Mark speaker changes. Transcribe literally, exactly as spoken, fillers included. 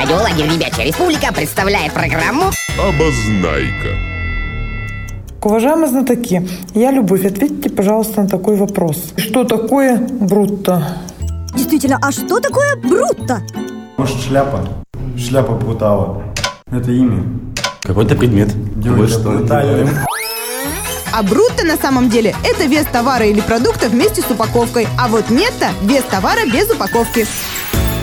Speaker 1: Радио «Лагерь Ребячья Республика» представляет программу
Speaker 2: «Обознайка».
Speaker 3: Уважаемые знатоки, я Любовь. Ответьте, пожалуйста, на такой вопрос. Что такое брутто?
Speaker 4: Действительно, а что такое брутто?
Speaker 5: Может, шляпа? Шляпа брутала. Это имя.
Speaker 6: Какой-то предмет.
Speaker 5: Девочка, брутальный.
Speaker 7: А брутто на самом деле это вес товара или продукта вместе с упаковкой. А вот нетто – вес товара без упаковки.